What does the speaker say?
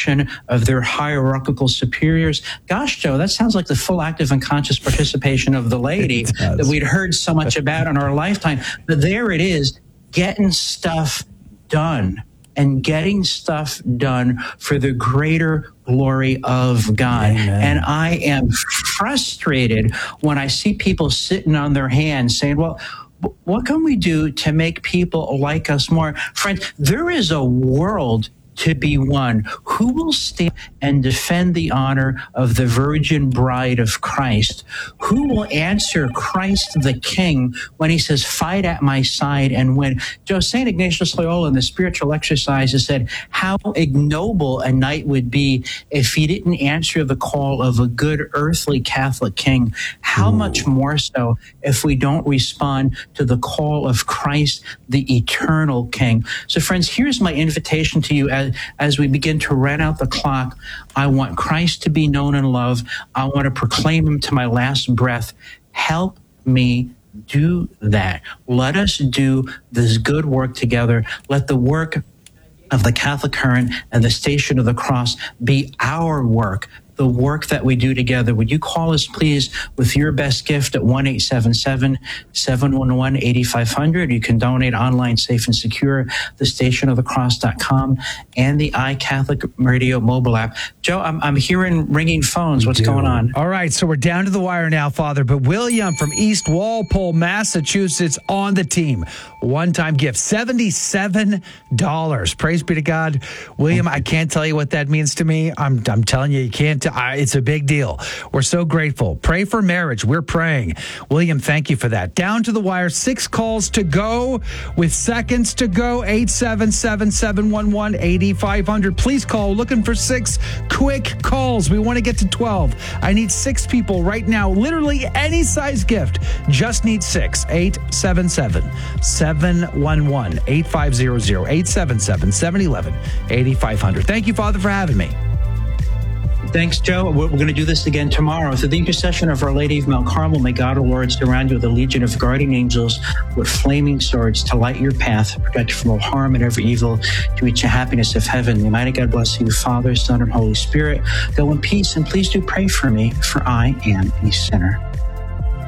direction of their hierarchical superiors. Gosh, Joe, that sounds like the full active and conscious participation of the laity that we'd heard so much about in our lifetime. But there it is, getting stuff done. And getting stuff done for the greater glory of God. Amen. And I am frustrated when I see people sitting on their hands saying, well, what can we do to make people like us more? Friends, there is a world to be won. Who will stand and defend the honor of the virgin bride of Christ? Who will answer Christ the King when he says, fight at my side and win? Joe, St. Ignatius Loyola in the spiritual exercises said how ignoble a knight would be if he didn't answer the call of a good earthly Catholic king. How much more so if we don't respond to the call of Christ, the eternal King? So friends, here's my invitation to you as we begin to run out the clock. I want Christ to be known and loved. I want to proclaim him to my last breath. Help me do that. Let us do this good work together. Let the work of the Catholic Current and the Station of the Cross be our work, the work that we do together. Would you call us, please, with your best gift at 1-877-711-8500. You can donate online, safe and secure, thestationofthecross.com and the iCatholic Radio mobile app. Joe, I'm hearing ringing phones. What's going on? All right, so we're down to the wire now, Father, but William from East Walpole, Massachusetts, on the team. One-time gift, $77. Praise be to God. William, I can't tell you what that means to me. I'm telling you, you can't. It's a big deal. We're so grateful. Pray for marriage. We're praying. William, thank you for that. Down to the wire, 6 calls to go with seconds to go. 877-711-8500. Please call. Looking for 6 quick calls. We want to get to 12. I need 6 people right now. Literally any size gift. Just need 6. 877-711-8500. 877-711-8500. Thank you, Father, for having me. Thanks, Joe. We're going to do this again tomorrow. Through the intercession of Our Lady of Mount Carmel, may God, our Lord, surround you with a legion of guardian angels with flaming swords to light your path, protect you from all harm and every evil, to reach the happiness of heaven. The Almighty God bless you, Father, Son, and Holy Spirit. Go in peace, and please do pray for me, for I am a sinner.